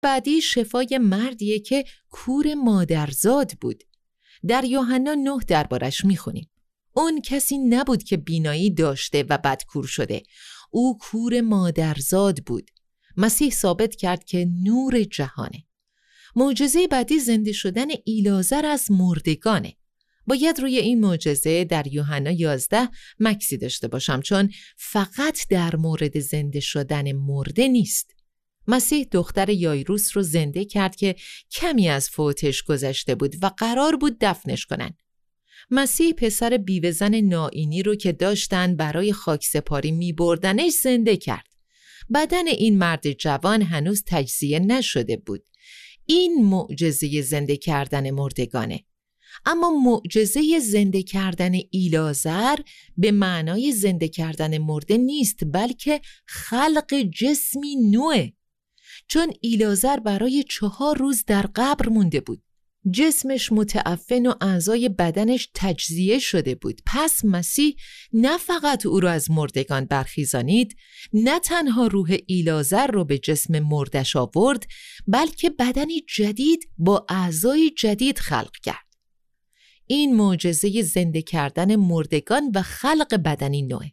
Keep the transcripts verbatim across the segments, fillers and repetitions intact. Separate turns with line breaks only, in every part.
بعدی شفای مردیه که کور مادرزاد بود. در یوحنا نه دربارش میخونیم. اون کسی نبود که بینایی داشته و بعد کور شده. او کور مادرزاد بود. مسیح ثابت کرد که نور جهانه. معجزه بعدی زنده شدن ایلازر از مردگانه. باید روی این معجزه در یوحنا یازده مکسی داشته باشم، چون فقط در مورد زنده شدن مرده نیست. مسیح دختر یایروس رو زنده کرد که کمی از فوتش گذشته بود و قرار بود دفنش کنن. مسیح پسر بیوه‌زن نائینی رو که داشتن برای خاکسپاری می بردنش زنده کرد. بدن این مرد جوان هنوز تجزیه نشده بود. این معجزه زنده کردن مردگانه. اما معجزه زنده کردن ایلازر به معنای زنده کردن مرده نیست، بلکه خلق جسمی نوع. چون ایلازر برای چهار روز در قبر مونده بود. جسمش متعفن و اعضای بدنش تجزیه شده بود. پس مسیح نه فقط او را از مردگان برخیزانید، نه تنها روح ایلازر رو به جسم مردش آورد، بلکه بدنی جدید با اعضای جدید خلق کرد. این معجزه زنده کردن مردگان و خلق بدنی نوع.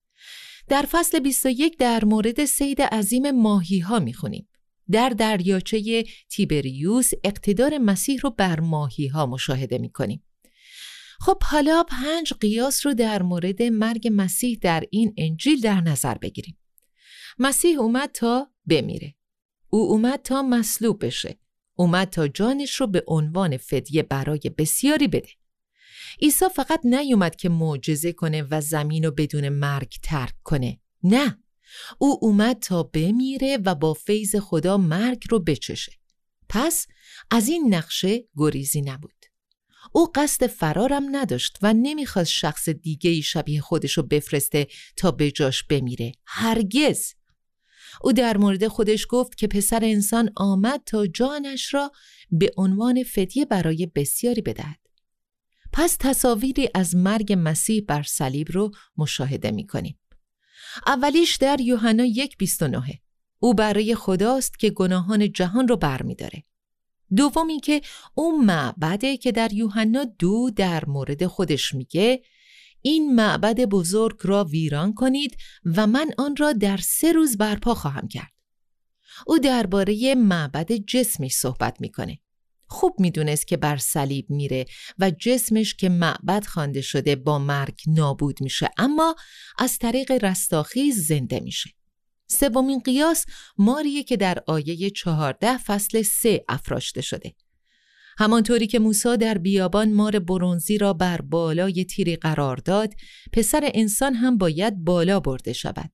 در فصل بیست و یک در مورد صید عظیم ماهی ها می خونیم. در دریاچه تیبریوس اقتدار مسیح رو بر ماهی ها مشاهده می کنیم. خب حالا پنج قیاس رو در مورد مرگ مسیح در این انجیل در نظر بگیریم. مسیح اومد تا بمیره. او اومد تا مصلوب بشه. اومد تا جانش رو به عنوان فدیه برای بسیاری بده. عیسی فقط نیومد که معجزه کنه و زمین رو بدون مرگ ترک کنه. نه، او اومد تا بمیره و با فیض خدا مرگ رو بچشه. پس از این نقشه گریزی نبود. او قصد فرارم نداشت و نمیخواست شخص دیگه‌ای شبیه خودش رو بفرسته تا به جاش بمیره. هرگز. او در مورد خودش گفت که پسر انسان آمد تا جانش را به عنوان فدیه برای بسیاری بدهد. پس تصاویری از مرگ مسیح بر صلیب رو مشاهده می‌کنیم. اولیش در یوحنا یک بیست و نه. او برای خداست که گناهان جهان رو برمی‌داره. دومی که اون معبده که در یوحنا دو در مورد خودش میگه این معبد بزرگ را ویران کنید و من آن را در سه روز برپا خواهم کرد. او درباره معبد جسمش صحبت میکنه. خوب میدونست که بر صلیب میره و جسمش که معبد خوانده شده با مرگ نابود میشه، اما از طریق رستاخیز زنده میشه. سومین قیاس ماریه که در آیه چهارده فصل سه افراشته شده. همانطوری که موسی در بیابان مار برنزی را بر بالای تیری قرار داد، پسر انسان هم باید بالا برده شود.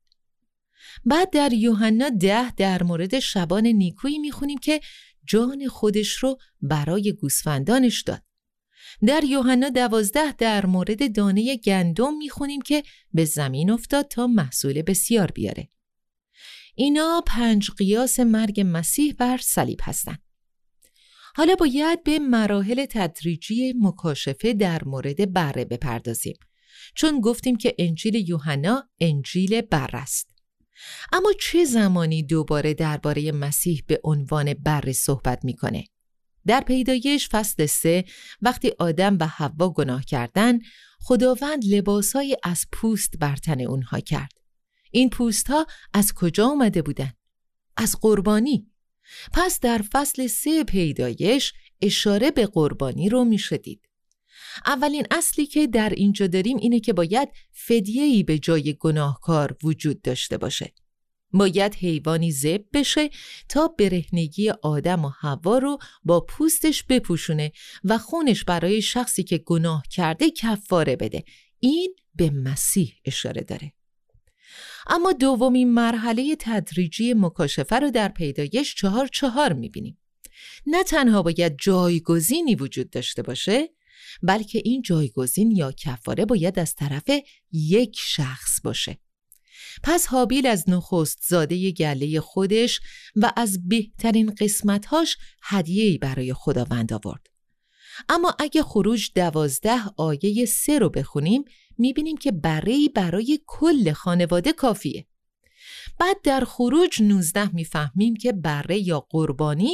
بعد در یوحنا ده در مورد شبان نیکویی میخونیم که جان خودش رو برای گوسفندانش داد. در یوحنا دوازده در مورد دانه گندم میخونیم که به زمین افتاد تا محصول بسیار بیاره. اینا پنج قیاس مرگ مسیح بر صلیب هستند. حالا باید به مراحل تدریجی مکاشفه در مورد بره بپردازیم، چون گفتیم که انجیل یوحنا انجیل بره است. اما چه زمانی دوباره درباره مسیح به عنوان بره صحبت میکنه؟ در پیدایش فصل سه وقتی آدم و حوا گناه کردن، خداوند لباسای از پوست بر تن اونها کرد. این پوست ها از کجا اومده بودن؟ از قربانی. پس در فصل سه پیدایش اشاره به قربانی رو میشه دید. اولین اصلی که در اینجا داریم اینه که باید فدیه‌ای به جای گناهکار وجود داشته باشه. باید حیوانی ذبح بشه تا برهنگی آدم و حوا رو با پوستش بپوشونه و خونش برای شخصی که گناه کرده کفاره بده. این به مسیح اشاره داره. اما دومین مرحله تدریجی مکاشفه رو در پیدایش چهار چهار میبینیم. نه تنها باید جایگزینی وجود داشته باشه، بلکه این جایگزین یا کفاره باید از طرف یک شخص باشه. پس هابیل از نخست زاده گله خودش و از بهترین قسمتهاش هدیه‌ای برای خداوند آورد. اما اگه خروج دوازده آیه سه رو بخونیم، میبینیم که بره‌ای برای کل خانواده کافیه. بعد در خروج نوزده میفهمیم که بره یا قربانی